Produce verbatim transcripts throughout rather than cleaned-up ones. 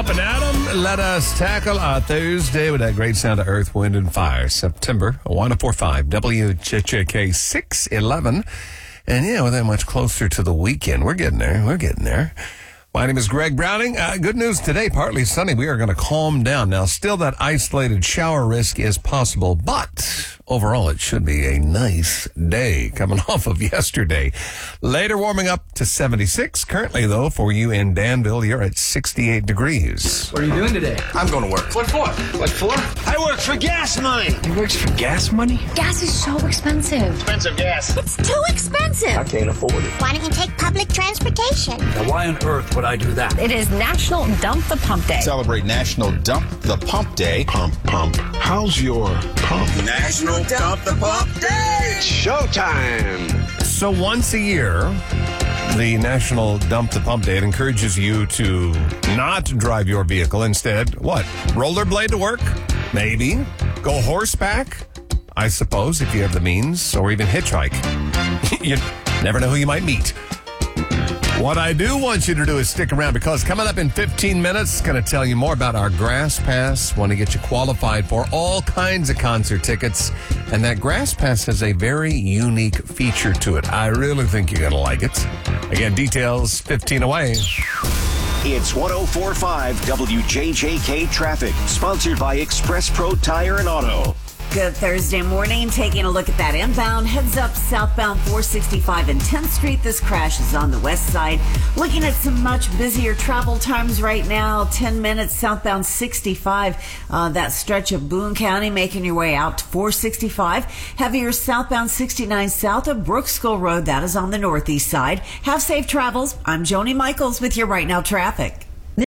Up and Adam, let us tackle our Thursday with that great sound of Earth, Wind, and Fire. September one oh four point five, W J K six eleven. And yeah, we're that much closer to the weekend. We're getting there. We're getting there. My name is Greg Browning. Uh, good news today, partly sunny. We are going to calm down. Now, still that isolated shower risk is possible, but overall it should be a nice day coming off of yesterday. Later warming up to seventy-six. Currently, though, for you in Danville, you're at sixty-eight degrees. What are you doing today? I'm going to work. What for? What for? I work for gas money. He works for gas money? Gas is so expensive. Expensive gas. It's too expensive. I can't afford it. Why don't you take public transportation? Now, why on earth would I do that? It is National Dump the Pump Day. Celebrate National Dump the Pump Day. Pump, pump. How's your pump? National Dump the Pump Day. Showtime. So once a year, the National Dump the Pump Day, it encourages you to not drive your vehicle. Instead, what? Rollerblade to work? Maybe. Go horseback? I suppose, if you have the means. Or even hitchhike. You never know who you might meet. What I do want you to do is stick around, because coming up in fifteen minutes, going to tell you more about our Grass Pass. Want to get you qualified for all kinds of concert tickets. And that Grass Pass has a very unique feature to it. I really think you're going to like it. Again, details fifteen away. It's one oh four point five W J J K Traffic, sponsored by Express Pro Tire and Auto. Good Thursday morning. Taking a look at that inbound. Heads up southbound four sixty-five and tenth Street. This crash is on the west side. Looking at some much busier travel times right now. ten minutes southbound sixty-five. Uh, that stretch of Boone County, making your way out to four sixty-five. Heavier southbound sixty-nine south of Brookskill Road. That is on the northeast side. Have safe travels. I'm Joni Michaels with your Right Now Traffic.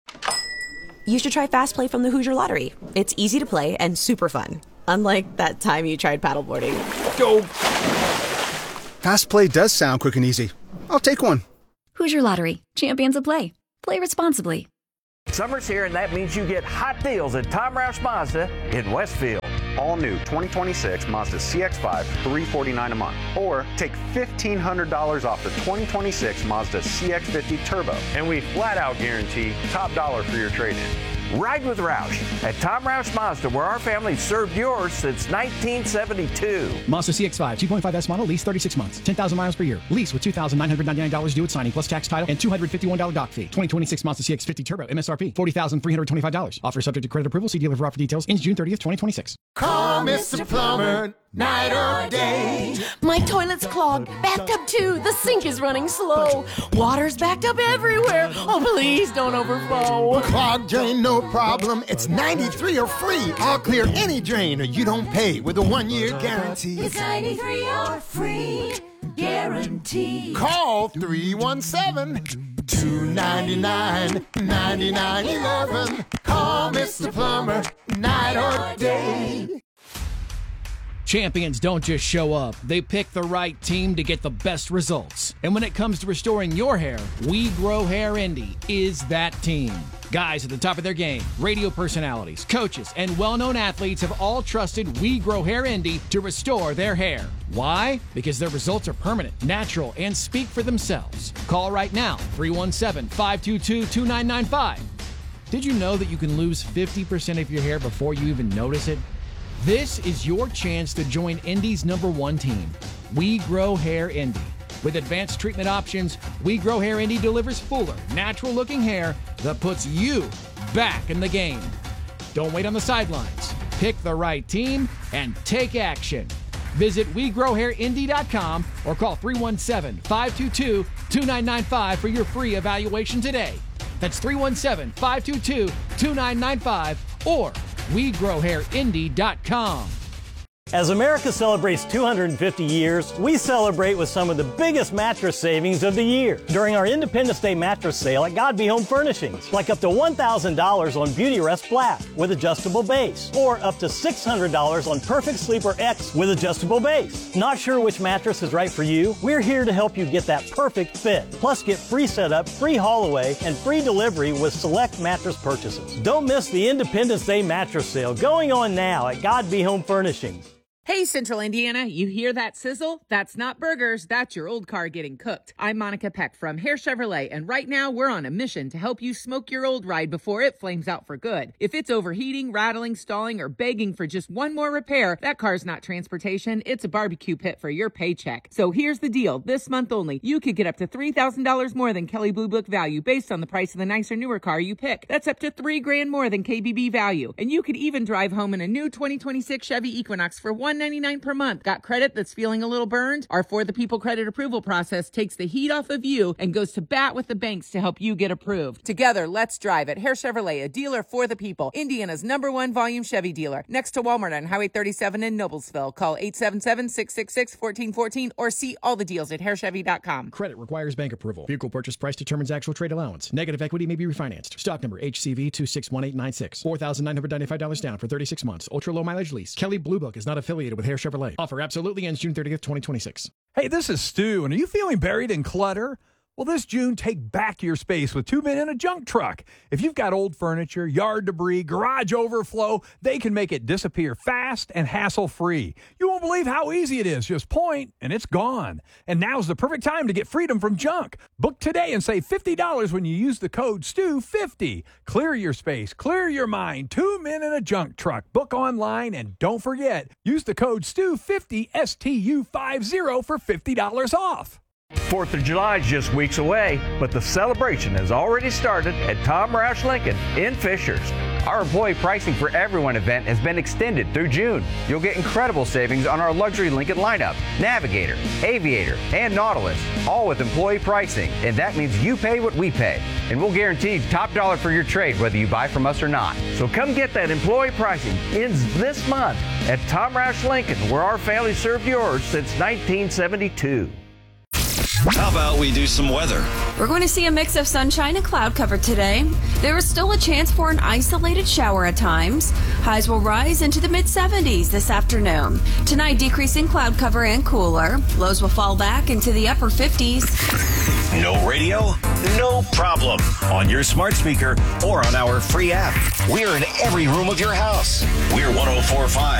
You should try Fast Play from the Hoosier Lottery. It's easy to play and super fun. Unlike that time you tried paddleboarding. Go. Fast Play does sound quick and easy. I'll take one. Hoosier Lottery. Champions of play. Play responsibly. Summer's here, and that means you get hot deals at Tom Roush Mazda in Westfield. All new twenty twenty-six Mazda C X five for three hundred forty-nine dollars a month. Or take fifteen hundred dollars off the twenty twenty-six Mazda C X fifty Turbo. And we flat out guarantee top dollar for your trade-in. Ride with Roush at Tom Roush Mazda, where our family served yours since nineteen seventy-two. Mazda C X five, two point five S model, lease thirty-six months, ten thousand miles per year. Lease with two thousand nine hundred ninety-nine dollars due at signing, plus tax, title, and two hundred fifty-one dollars doc fee. twenty twenty-six Mazda C X fifty Turbo, M S R P, forty thousand three hundred twenty-five dollars. Offer subject to credit approval. See dealer for offer details. Ends June thirtieth, twenty twenty-six. Call Mister Plumber, night or day. My toilet's clogged, backed up too. The sink is running slow. Water's backed up everywhere. Oh, please don't overflow. Clogged drain, no problem. It's ninety-three or free. I'll clear any drain or you don't pay with a one-year guarantee. It's ninety-three or free guarantee. Call three one seven, two nine nine, nine nine one one. Call Mister Plumber, night or day. Champions don't just show up. They pick the right team to get the best results. And when it comes to restoring your hair, We Grow Hair Indy is that team. Guys at the top of their game, radio personalities, coaches, and well-known athletes have all trusted We Grow Hair Indy to restore their hair. Why? Because their results are permanent, natural, and speak for themselves. Call right now, three one seven, five two two, two nine nine five. Did you know that you can lose fifty percent of your hair before you even notice it? This is your chance to join Indy's number one team, We Grow Hair Indy. With advanced treatment options, We Grow Hair Indy delivers fuller, natural-looking hair that puts you back in the game. Don't wait on the sidelines. Pick the right team and take action. Visit we grow hair indy dot com or call three one seven, five two two, two nine nine five for your free evaluation today. That's three one seven, five two two, two nine nine five or we grow hair indy dot com. As America celebrates two hundred fifty years, we celebrate with some of the biggest mattress savings of the year during our Independence Day mattress sale at God Be Home Furnishings, like up to one thousand dollars on Beauty Rest Black with adjustable base, or up to six hundred dollars on Perfect Sleeper X with adjustable base. Not sure which mattress is right for you? We're here to help you get that perfect fit. Plus, get free setup, free haul away, and free delivery with select mattress purchases. Don't miss the Independence Day mattress sale going on now at God Be Home Furnishings. Hey, Central Indiana, you hear that sizzle? That's not burgers, that's your old car getting cooked. I'm Monica Peck from Hare Chevrolet, and right now we're on a mission to help you smoke your old ride before it flames out for good. If it's overheating, rattling, stalling, or begging for just one more repair, that car's not transportation, it's a barbecue pit for your paycheck. So here's the deal. This month only, you could get up to three thousand dollars more than Kelley Blue Book value based on the price of the nicer, newer car you pick. That's up to three grand more than K B B value. And you could even drive home in a new twenty twenty-six Chevy Equinox for one ninety-nine per month. Got credit that's feeling a little burned? Our For the People credit approval process takes the heat off of you and goes to bat with the banks to help you get approved. Together, let's drive at Hare Chevrolet, a dealer for the people. Indiana's number one volume Chevy dealer. Next to Walmart on Highway thirty-seven in Noblesville. Call eight seven seven, six six six, one four one four or see all the deals at hare chevy dot com. Credit requires bank approval. Vehicle purchase price determines actual trade allowance. Negative equity may be refinanced. Stock number H C V two six one eight nine six. four thousand nine hundred ninety-five dollars down for thirty-six months. Ultra low mileage lease. Kelley Blue Book is not affiliated with Hare Chevrolet. Offer absolutely ends June thirtieth, twenty twenty-six. Hey, this is Stu, and are you feeling buried in clutter? Well, this June, take back your space with Two Men in a Junk Truck. If you've got old furniture, yard debris, garage overflow, they can make it disappear fast and hassle-free. You won't believe how easy it is. Just point, and it's gone. And now's the perfect time to get freedom from junk. Book today and save fifty dollars when you use the code S T U fifty. Clear your space, clear your mind. Two Men in a Junk Truck. Book online, and don't forget, use the code S T U fifty, S T U fifty, for fifty dollars off. Fourth of July is just weeks away, but the celebration has already started at Tom Roush Lincoln in Fishers. Our employee pricing for everyone event has been extended through June. You'll get incredible savings on our luxury Lincoln lineup, Navigator, Aviator, and Nautilus, all with employee pricing, and that means you pay what we pay. And we'll guarantee top dollar for your trade whether you buy from us or not. So come get that employee pricing. Ends this month at Tom Roush Lincoln, where our family served yours since nineteen seventy-two. How about we do some weather? We're going to see a mix of sunshine and cloud cover today. There is still a chance for an isolated shower at times. Highs will rise into the mid seventies this afternoon. Tonight, decreasing cloud cover and cooler. Lows will fall back into the upper fifties. No radio? No problem. On your smart speaker or on our free app. We're in every room of your house. We're one oh four point five